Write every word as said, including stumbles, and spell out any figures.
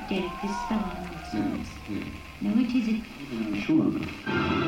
death is far more serious. Yeah. No, it isn't. Yeah, sure.